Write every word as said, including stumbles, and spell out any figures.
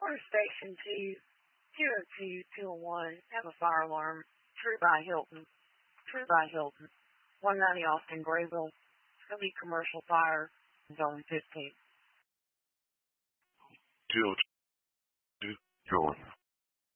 Water Station two, zero two two one, have a fire alarm. True by Hilton. True by Hilton. one ninety Austin Grayville. It's going to be commercial fire. Zone fifteen. two oh